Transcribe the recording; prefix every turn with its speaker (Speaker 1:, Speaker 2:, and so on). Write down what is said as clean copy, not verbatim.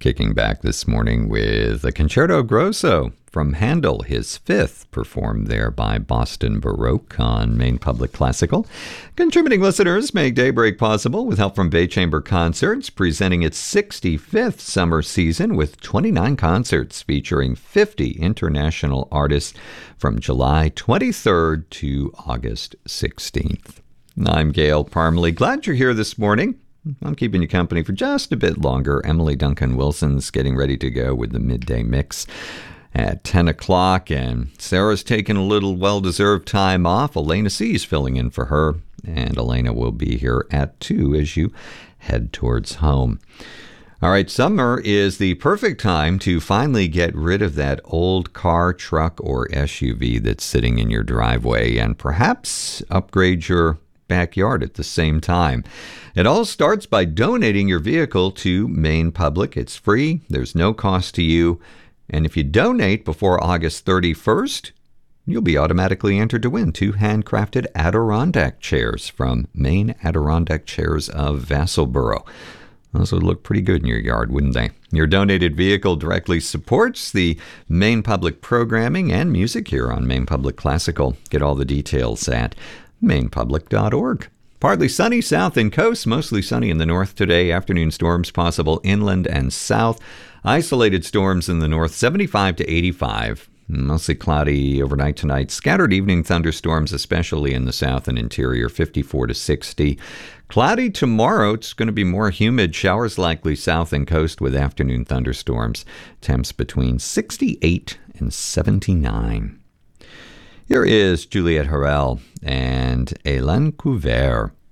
Speaker 1: Kicking back this morning with a Concerto Grosso from Handel, his fifth, performed there by Boston Baroque on Maine Public Classical. Contributing listeners make Daybreak possible with help from Bay Chamber Concerts, presenting its 65th summer season with 29 concerts featuring 50 international artists from July 23rd to August 16th. I'm Gail Parmalee. Glad you're here this morning. I'm keeping you company for just a bit longer. Emily Duncan Wilson's getting ready to go with the midday mix at 10 o'clock, and Sarah's taking a little well-deserved time off. Elena C's filling in for her, and Elena will be here at 2 as you head towards home. All right, summer is the perfect time to finally get rid of that old car, truck, or SUV that's sitting in your driveway and perhaps upgrade your backyard at the same time. It all starts by donating your vehicle to Maine Public. It's free. There's no cost to you. And if you donate before August 31st, you'll be automatically entered to win 2 handcrafted Adirondack chairs from Maine Adirondack Chairs of Vassalboro. Those would look pretty good in your yard, wouldn't they? Your donated vehicle directly supports the Maine Public programming and music here on Maine Public Classical. Get all the details at mainpublic.org. Partly sunny south and coast, mostly sunny in the north today. Afternoon storms possible inland and south. Isolated storms in the north, 75 to 85. Mostly cloudy overnight tonight. Scattered evening thunderstorms, especially in the south and interior, 54 to 60. Cloudy tomorrow. It's going to be more humid. Showers likely south and coast with afternoon thunderstorms. Temps between 68 and 79. Here is Juliette Harel and Hélène Couvert.